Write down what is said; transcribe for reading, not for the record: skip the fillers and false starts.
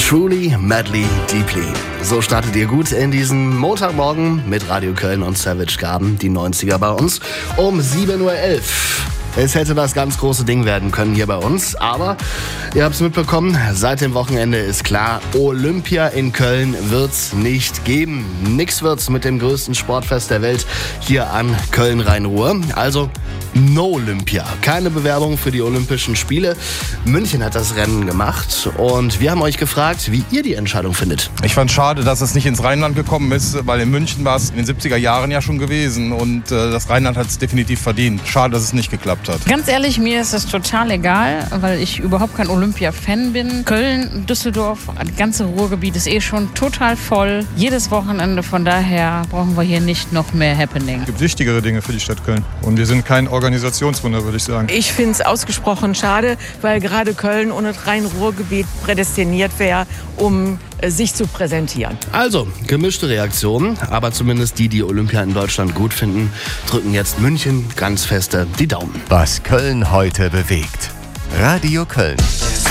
Truly, Madly, Deeply. So startet ihr gut in diesen Montagmorgen mit Radio Köln und Savage Garden, die 90er bei uns, um 7.11 Uhr. Es hätte das ganz große Ding werden können hier bei uns, aber ihr habt es mitbekommen, seit dem Wochenende ist klar, Olympia in Köln wird's nicht geben. Nix wird's mit dem größten Sportfest der Welt hier an Köln-Rhein-Ruhr. Also No Olympia, keine Bewerbung für die Olympischen Spiele. München hat das Rennen gemacht und wir haben euch gefragt, wie ihr die Entscheidung findet. Ich fand schade, dass es nicht ins Rheinland gekommen ist, weil in München war es in den 70er Jahren ja schon gewesen und das Rheinland hat es definitiv verdient. Schade, dass es nicht geklappt hat. Ganz ehrlich, mir ist es total egal, weil ich überhaupt kein Olympia-Fan bin. Köln, Düsseldorf, das ganze Ruhrgebiet ist schon total voll. Jedes Wochenende, von daher brauchen wir hier nicht noch mehr Happening. Es gibt wichtigere Dinge für die Stadt Köln und wir sind kein Organisationswunder, würde ich sagen. Ich finde es ausgesprochen schade, weil gerade Köln und das Rhein-Ruhr-Gebiet prädestiniert wäre, um sich zu präsentieren. Also, gemischte Reaktionen, aber zumindest die Olympia in Deutschland gut finden, drücken jetzt München ganz feste die Daumen. Was Köln heute bewegt. Radio Köln.